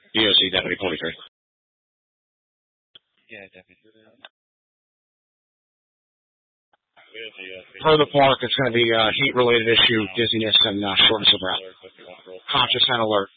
EOC Deputy 23. Yeah, Deputy. Per the park, it's going to be a heat-related issue, dizziness, and shortness of breath. Conscious and alert.